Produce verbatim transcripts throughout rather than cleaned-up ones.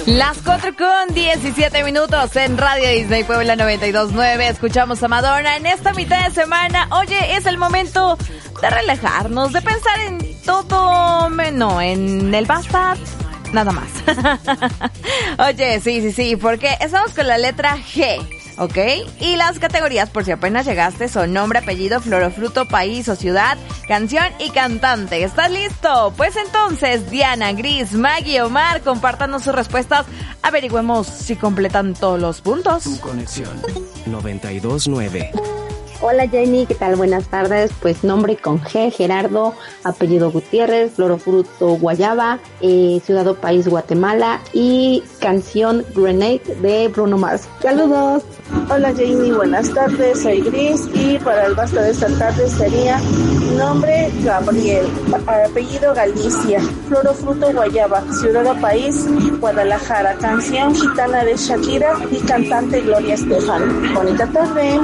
Las cuatro con diecisiete minutos en Radio Disney Puebla noventa y dos punto nueve. Escuchamos a Madonna en esta mitad de semana. Oye, es el momento de relajarnos, de pensar en todo, no, en el basta, nada más. Oye, sí, sí, sí, porque estamos con la letra G. ¿Ok? Y las categorías, por si apenas llegaste, son nombre, apellido, flor o fruto, país o ciudad, canción y cantante. ¿Estás listo? Pues entonces, Diana, Gris, Maggie, Omar, compártanos sus respuestas. Averigüemos si completan todos los puntos. Tu conexión noventa y dos punto nueve. Hola Jenny, ¿qué tal? Buenas tardes. Pues nombre con G, Gerardo, apellido Gutiérrez, flor o fruto Guayaba, eh, ciudad o país Guatemala y canción Grenade de Bruno Mars. ¡Saludos! Hola Jenny, buenas tardes, soy Gris y para el basta de esta tarde sería nombre Gabriel, apellido Galicia, flor o fruto Guayaba, ciudad o país Guadalajara, canción Gitana de Shakira y cantante Gloria Estefan. Bonita tarde.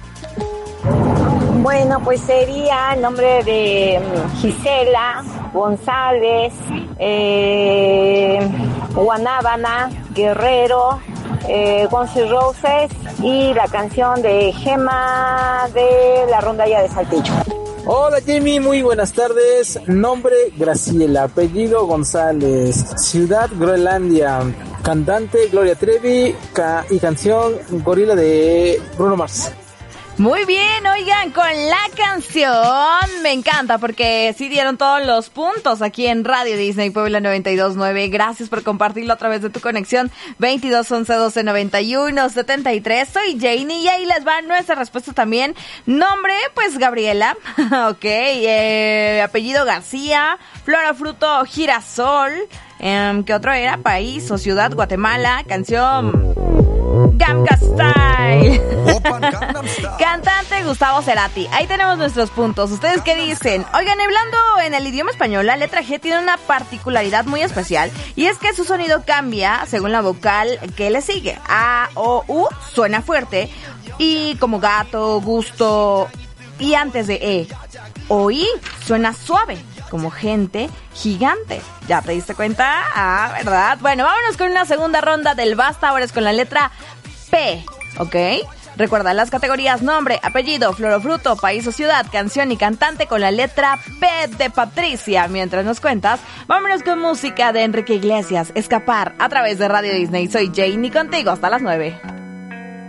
Bueno, pues sería el nombre de Gisela González, eh, Guanábana, Guerrero, eh, Guns N' Roses y la canción de Gema de la Rondalla de Saltillo. Hola Jamie, muy buenas tardes. Nombre Graciela, apellido González, ciudad Groenlandia, cantante Gloria Trevi ca- y canción Gorila de Bruno Mars. Muy bien, oigan, con la canción me encanta porque sí dieron todos los puntos aquí en Radio Disney Puebla noventa y dos punto nueve. Gracias por compartirlo a través de tu conexión veintidós once doce noventa y uno setenta y tres. Soy Janie y ahí les va nuestra respuesta también. Nombre, pues Gabriela, ok, eh, apellido García, flor o fruto Girasol, eh, ¿qué otro era? País o ciudad Guatemala, canción Gangnam Style. Cantante Gustavo Cerati. Ahí tenemos nuestros puntos. ¿Ustedes qué dicen? Oigan, hablando en el idioma español, la letra G tiene una particularidad muy especial y es que su sonido cambia según la vocal que le sigue. A, O, U suena fuerte y como gato, gusto, y antes de E o I suena suave, como gente gigante. ¿Ya te diste cuenta? Ah, ¿verdad? Bueno, vámonos con una segunda ronda del basta. Ahora es con la letra P, ¿ok? Recuerda las categorías nombre, apellido, flor o fruto, país o ciudad, canción y cantante con la letra P de Patricia. Mientras nos cuentas, vámonos con música de Enrique Iglesias, Escapar, a través de Radio Disney. Soy Janie contigo hasta las nueve.